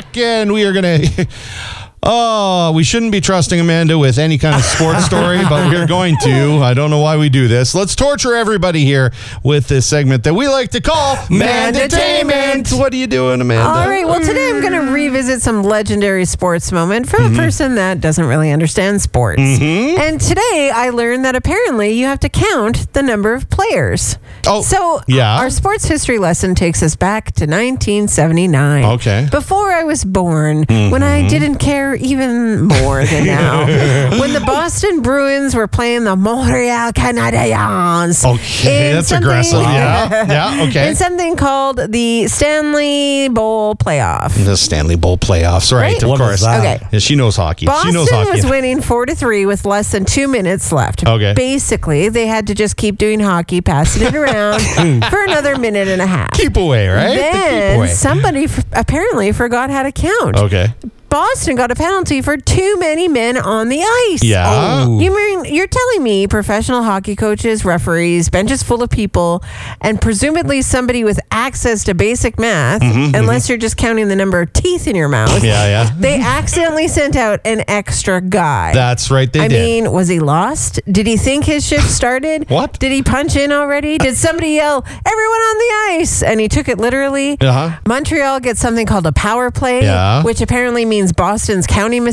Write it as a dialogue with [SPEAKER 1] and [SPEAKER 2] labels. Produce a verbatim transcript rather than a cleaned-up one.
[SPEAKER 1] back, and we are going to... Oh, we shouldn't be trusting Amanda with any kind of sports story, but we're going to. I don't know why we do this. Let's torture everybody here with this segment that we like to call Mandatainment. What are you doing, Amanda?
[SPEAKER 2] All right. Well, today I'm going to revisit some legendary sports moment from mm-hmm. a person that doesn't really understand sports.
[SPEAKER 1] Mm-hmm.
[SPEAKER 2] And today I learned that apparently you have to count the number of players.
[SPEAKER 1] Oh,
[SPEAKER 2] so
[SPEAKER 1] yeah.
[SPEAKER 2] Our sports history lesson takes us back to nineteen seventy-nine.
[SPEAKER 1] Okay.
[SPEAKER 2] Before I was born, mm-hmm. when I didn't care even more than now. When the Boston Bruins were playing the Montreal Canadiens.
[SPEAKER 1] Okay, that's aggressive. Yeah, yeah, okay.
[SPEAKER 2] In something called the Stanley Bowl Playoff.
[SPEAKER 1] The Stanley Bowl Playoffs, right,
[SPEAKER 2] right?
[SPEAKER 1] of
[SPEAKER 3] What
[SPEAKER 1] course.
[SPEAKER 2] Okay.
[SPEAKER 1] Yeah, she knows hockey.
[SPEAKER 2] Boston
[SPEAKER 1] she knows hockey.
[SPEAKER 2] was winning four to three with less than two minutes left.
[SPEAKER 1] Okay.
[SPEAKER 2] Basically, they had to just keep doing hockey, passing it around for another minute and a half.
[SPEAKER 1] Keep away, right?
[SPEAKER 2] Then
[SPEAKER 1] keep away.
[SPEAKER 2] somebody f- apparently forgot how to count.
[SPEAKER 1] Okay.
[SPEAKER 2] Boston got a penalty for too many men on the ice.
[SPEAKER 1] Yeah.
[SPEAKER 2] Oh. You mean you're telling me professional hockey coaches, referees, benches full of people, and presumably somebody with access to basic math,
[SPEAKER 1] mm-hmm,
[SPEAKER 2] unless
[SPEAKER 1] mm-hmm.
[SPEAKER 2] you're just counting the number of teeth in your mouth.
[SPEAKER 1] Yeah, yeah.
[SPEAKER 2] They accidentally sent out an extra guy.
[SPEAKER 1] That's right, they
[SPEAKER 2] I
[SPEAKER 1] did.
[SPEAKER 2] mean, was he lost? Did he think his shift started?
[SPEAKER 1] What?
[SPEAKER 2] Did he punch in already? Did somebody yell, everyone on the ice? And he took it literally.
[SPEAKER 1] Uh-huh.
[SPEAKER 2] Montreal gets something called a power play,
[SPEAKER 1] Yeah.
[SPEAKER 2] which apparently means Boston's counting